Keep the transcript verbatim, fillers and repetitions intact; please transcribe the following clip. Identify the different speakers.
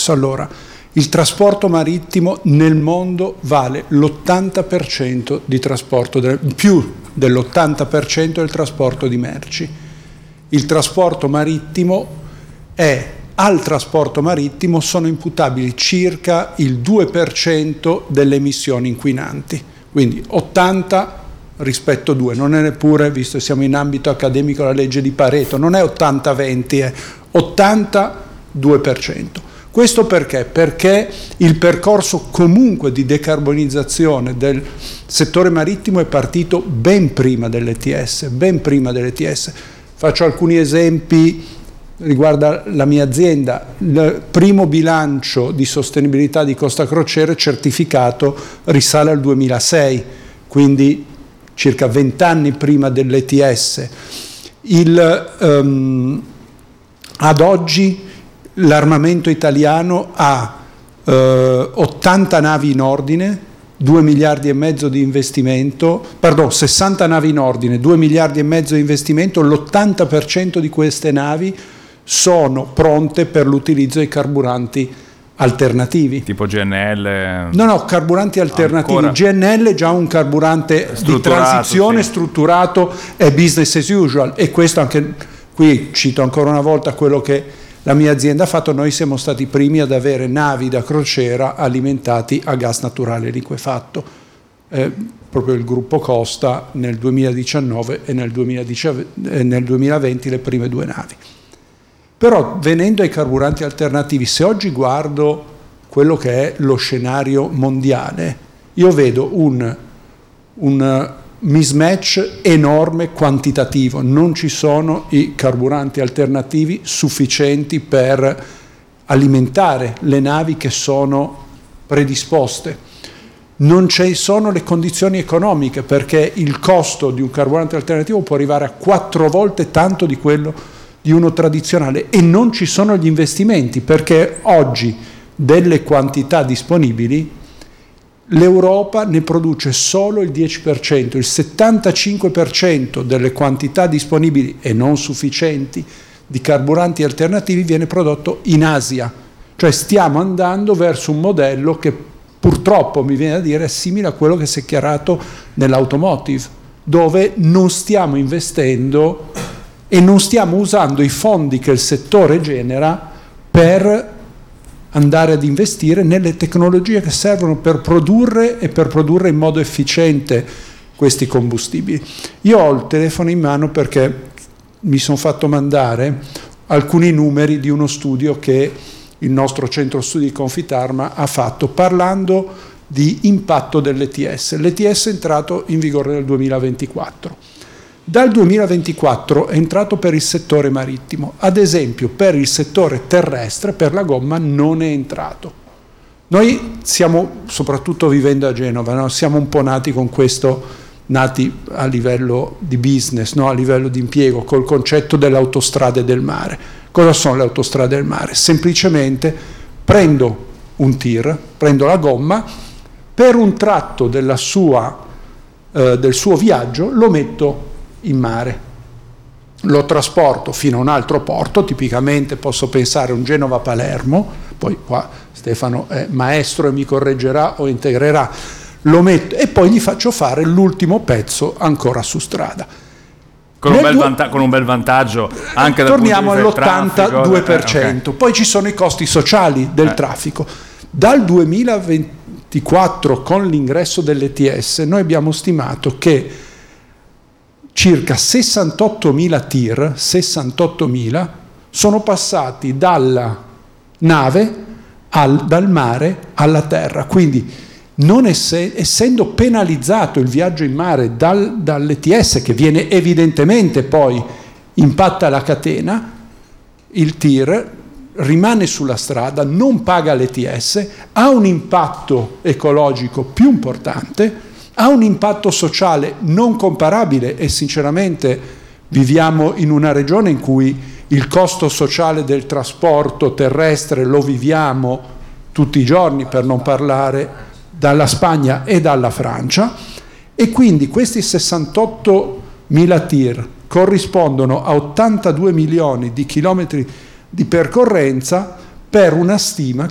Speaker 1: successo? Allora, il trasporto marittimo nel mondo vale l'ottanta per cento di trasporto, più dell'ottanta per cento del trasporto di merci. Il trasporto marittimo è, al trasporto marittimo sono imputabili circa il due per cento delle emissioni inquinanti, quindi ottanta rispetto due, non è neppure, visto che siamo in ambito accademico, la legge di Pareto, non è ottanta venti, è ottanta due per cento. Questo perché? Perché il percorso comunque di decarbonizzazione del settore marittimo è partito ben prima dell'E T S, ben prima dell'E T S. Faccio alcuni esempi riguardo la mia azienda. Il primo bilancio di sostenibilità di Costa Crociere certificato risale al duemilasei, quindi circa vent'anni prima dell'E T S. Il, um, ad oggi l'armamento italiano ha eh, ottanta navi in ordine, due miliardi e mezzo di investimento, pardon, sessanta navi in ordine, due miliardi e mezzo di investimento, l'ottanta per cento di queste navi sono pronte per l'utilizzo di carburanti alternativi.
Speaker 2: Tipo G N L?
Speaker 1: No, no, carburanti alternativi. Ancora? G N L è già un carburante di transizione, sì, strutturato, è business as usual, e questo anche, qui cito ancora una volta quello che la mia azienda ha fatto. Noi siamo stati i primi ad avere navi da crociera alimentati a gas naturale liquefatto, eh, proprio il gruppo Costa nel duemiladiciannove e nel, duemiladiciannove, e nel duemilaventi le prime due navi. Però venendo ai carburanti alternativi, se oggi guardo quello che è lo scenario mondiale, io vedo un, un mismatch enorme quantitativo, non ci sono i carburanti alternativi sufficienti per alimentare le navi che sono predisposte. Non ci sono le condizioni economiche, perché il costo di un carburante alternativo può arrivare a quattro volte tanto di quello di uno tradizionale, e non ci sono gli investimenti, perché oggi delle quantità disponibili l'Europa ne produce solo il dieci per cento, il settantacinque per cento delle quantità disponibili e non sufficienti di carburanti alternativi viene prodotto in Asia. Cioè stiamo andando verso un modello che purtroppo, mi viene da dire, è simile a quello che si è chiarato nell'automotive, dove non stiamo investendo e non stiamo usando i fondi che il settore genera per andare ad investire nelle tecnologie che servono per produrre e per produrre in modo efficiente questi combustibili. Io ho il telefono in mano perché mi sono fatto mandare alcuni numeri di uno studio che il nostro centro studi di Confitarma ha fatto parlando di impatto dell'E T S. L'E T S è entrato in vigore nel duemilaventiquattro. Dal duemilaventiquattro è entrato per il settore marittimo, ad esempio per il settore terrestre, per la gomma non è entrato. Noi siamo, soprattutto vivendo a Genova, no? Siamo un po' nati con questo, nati a livello di business, no? A livello di impiego, col concetto delle autostrade del mare. Cosa sono le autostrade del mare? Semplicemente prendo un tir, prendo la gomma, per un tratto della sua, eh, del suo viaggio lo metto in mare, lo trasporto fino a un altro porto, tipicamente posso pensare un Genova-Palermo, poi qua Stefano è maestro e mi correggerà o integrerà, lo metto e poi gli faccio fare l'ultimo pezzo ancora su strada.
Speaker 2: Con un, bel vanta- con un bel vantaggio anche dal
Speaker 1: torniamo
Speaker 2: punto di vista
Speaker 1: all'ottantadue per cento,
Speaker 2: eh, okay.
Speaker 1: Poi ci sono i costi sociali del eh. traffico. Dal duemilaventiquattro, con l'ingresso dell'E T S, noi abbiamo stimato che circa sessantottomila tir, sessantottomila, sono passati dalla nave, al, dal mare alla terra. Quindi, non esse, essendo penalizzato il viaggio in mare dal, dall'E T S, che viene evidentemente poi impatta la catena, il tir rimane sulla strada, non paga l'E T S, ha un impatto ecologico più importante, ha un impatto sociale non comparabile, e sinceramente viviamo in una regione in cui il costo sociale del trasporto terrestre lo viviamo tutti i giorni, per non parlare dalla Spagna e dalla Francia, e quindi questi sessantottomila tir corrispondono a ottantadue milioni di chilometri di percorrenza, per una stima